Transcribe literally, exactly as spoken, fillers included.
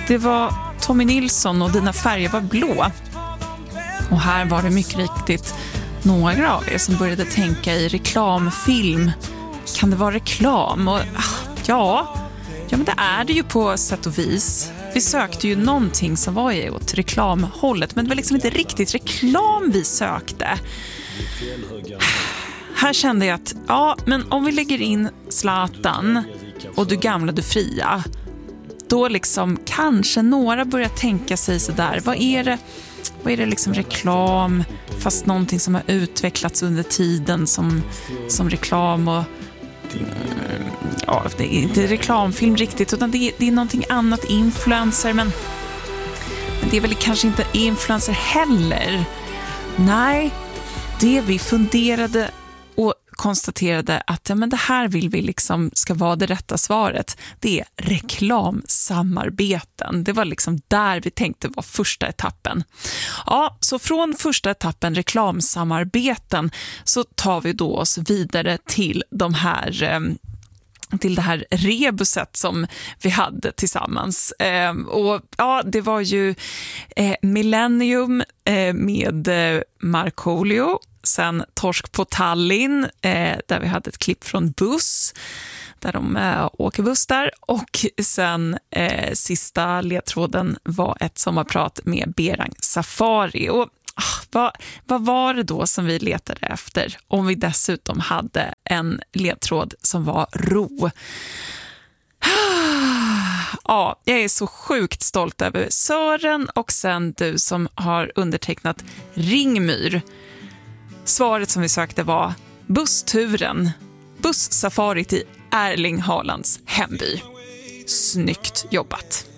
det var Tommy Nilsson och Dina färger var blå. Och här var det mycket riktigt några av er som började tänka i reklamfilm. Kan det vara reklam? Och, ja, ja, men det är det ju på sätt och vis. Vi sökte ju någonting som var i åt reklamhållet, men det var liksom inte riktigt reklam vi sökte. Här kände jag att, ja, men om vi lägger in Zlatan och Du gamla, du fria, då liksom kanske några börjar tänka sig så där, vad är det, vad är det liksom reklam, fast någonting som har utvecklats under tiden som, som reklam och ja, det är inte reklamfilm riktigt, utan det är, det är någonting annat, influencer, men, men det är väl kanske inte influencer heller. Nej, det vi funderade och konstaterade att ja, men det här vill vi liksom ska vara det rätta svaret. Det är reklamsamarbeten. Det var liksom där vi tänkte var första etappen. Ja, så från första etappen reklamsamarbeten så tar vi då oss vidare till de här eh, till det här rebuset som vi hade tillsammans. Eh, och ja, det var ju eh, Millennium eh, med eh, Markoolio. Sen Torsk på Tallinn, eh, där vi hade ett klipp från Buss, där de eh, åker buss där. Och sen eh, sista ledtråden var ett sommarprat med Berang Safari. Och ah, vad, vad var det då som vi letade efter om vi dessutom hade en ledtråd som var ro? Ja, jag är så sjukt stolt över Sören och sen du som har undertecknat Ringmyr. Svaret som vi sökte var bussturen, busssafarit i Erling Haalands hemby. Snyggt jobbat!